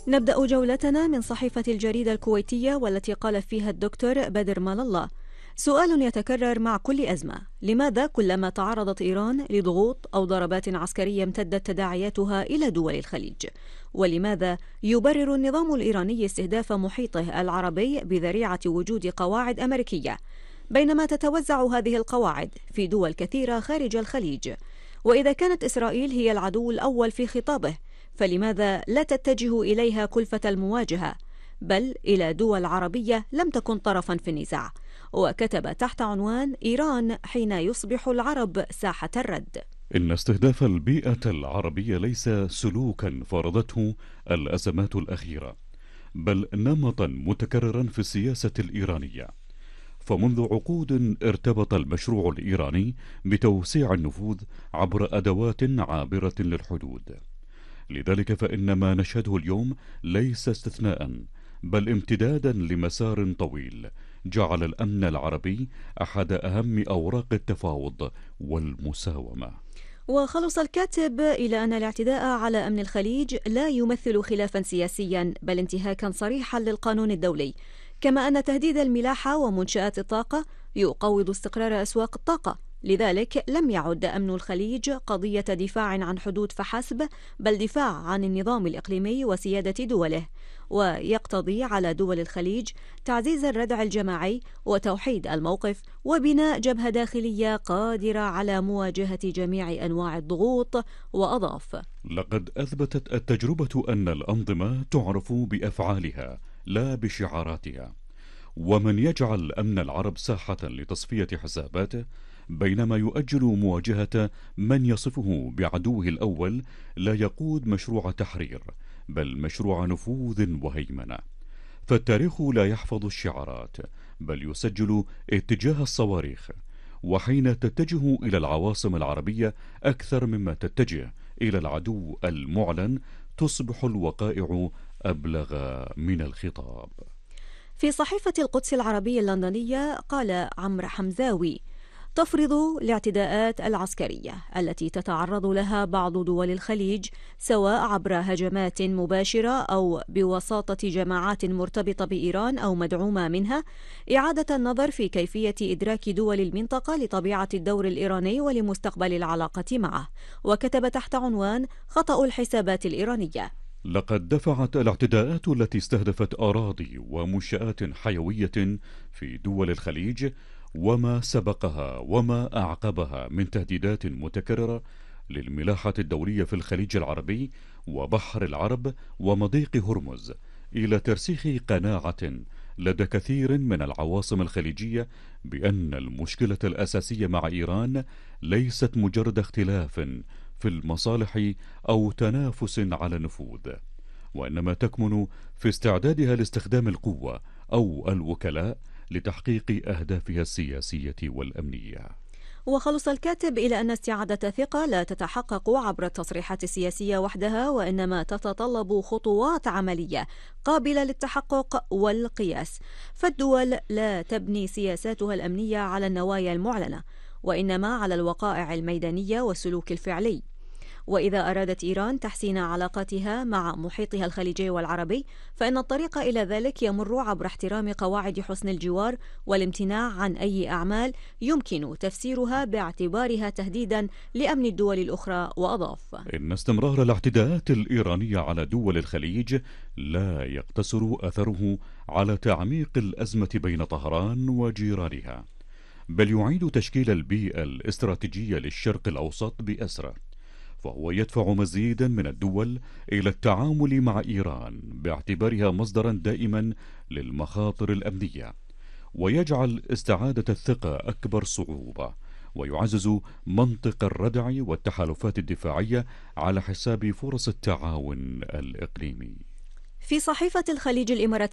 نبدأ جولتنا من صحيفة الجريدة الكويتية والتي قال فيها الدكتور بدر مال الله: سؤال يتكرر مع كل أزمة، لماذا كلما تعرضت إيران لضغوط أو ضربات عسكرية امتدت تداعياتها إلى دول الخليج؟ ولماذا يبرر النظام الإيراني استهداف محيطه العربي بذريعة وجود قواعد أمريكية بينما تتوزع هذه القواعد في دول كثيرة خارج الخليج؟ وإذا كانت إسرائيل هي العدو الأول في خطابه، فلماذا لا تتجه إليها كلفة المواجهة بل إلى دول عربية لم تكن طرفا في النزاع؟ وكتب تحت عنوان: إيران حين يصبح العرب ساحة الرد. إن استهداف البيئة العربية ليس سلوكا فرضته الأزمات الأخيرة، بل نمطا متكررا في السياسة الإيرانية. فمنذ عقود ارتبط المشروع الإيراني بتوسيع النفوذ عبر أدوات عابرة للحدود. لذلك فإن ما نشهده اليوم ليس استثناء، بل امتدادا لمسار طويل جعل الأمن العربي أحد أهم أوراق التفاوض والمساومة. وخلص الكاتب إلى أن الاعتداء على أمن الخليج لا يمثل خلافا سياسيا بل انتهاكا صريحا للقانون الدولي، كما أن تهديد الملاحة ومنشآت الطاقة يقوض استقرار أسواق الطاقة. لذلك لم يعد أمن الخليج قضية دفاع عن حدود فحسب، بل دفاع عن النظام الإقليمي وسيادة دوله، ويقتضي على دول الخليج تعزيز الردع الجماعي وتوحيد الموقف وبناء جبهة داخلية قادرة على مواجهة جميع أنواع الضغوط. وأضاف: لقد أثبتت التجربة أن الأنظمة تعرف بأفعالها لا بشعاراتها، ومن يجعل أمن العرب ساحة لتصفية حساباته بينما يؤجل مواجهة من يصفه بعدوه الأول لا يقود مشروع تحرير بل مشروع نفوذ وهيمنة. فالتاريخ لا يحفظ الشعارات بل يسجل اتجاه الصواريخ، وحين تتجه إلى العواصم العربية أكثر مما تتجه إلى العدو المعلن تصبح الوقائع أبلغ من الخطاب. في صحيفة القدس العربية اللندنية قال عمرو حمزاوي: تفرض الاعتداءات العسكرية التي تتعرض لها بعض دول الخليج سواء عبر هجمات مباشرة أو بوساطة جماعات مرتبطة بإيران أو مدعومة منها إعادة النظر في كيفية إدراك دول المنطقة لطبيعة الدور الإيراني ولمستقبل العلاقة معه. وكتب تحت عنوان: خطأ الحسابات الإيرانية. لقد دفعت الاعتداءات التي استهدفت أراضي ومنشآت حيوية في دول الخليج وما سبقها وما أعقبها من تهديدات متكررة للملاحة الدولية في الخليج العربي وبحر العرب ومضيق هرمز إلى ترسيخ قناعة لدى كثير من العواصم الخليجية بأن المشكلة الأساسية مع إيران ليست مجرد اختلاف في المصالح أو تنافس على النفوذ، وإنما تكمن في استعدادها لاستخدام القوة أو الوكلاء لتحقيق أهدافها السياسية والأمنية. وخلص الكاتب إلى أن استعادة الثقة لا تتحقق عبر التصريحات السياسية وحدها، وإنما تتطلب خطوات عملية قابلة للتحقق والقياس. فالدول لا تبني سياساتها الأمنية على النوايا المعلنة، وإنما على الوقائع الميدانية والسلوك الفعلي. وإذا أرادت إيران تحسين علاقاتها مع محيطها الخليجي والعربي، فإن الطريق إلى ذلك يمر عبر احترام قواعد حسن الجوار والامتناع عن أي أعمال يمكن تفسيرها باعتبارها تهديدا لأمن الدول الأخرى. وأضاف: إن استمرار الاعتداءات الإيرانية على دول الخليج لا يقتصر أثره على تعميق الأزمة بين طهران وجيرانها، بل يعيد تشكيل البيئة الاستراتيجية للشرق الأوسط بأسره، فهو يدفع مزيدا من الدول إلى التعامل مع إيران باعتبارها مصدرا دائما للمخاطر الأمنية، ويجعل استعادة الثقة أكبر صعوبة، ويعزز منطق الردع والتحالفات الدفاعية على حساب فرص التعاون الإقليمي. في صحيفة الخليج الإماراتي